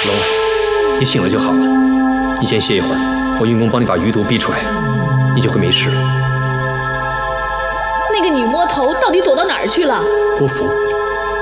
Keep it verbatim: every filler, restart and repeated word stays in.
龙，你醒了就好了。你先歇一会儿，我运功帮你把余毒逼出来，你就会没事了。 那个女魔头到底躲到哪儿去了？ 郭芙。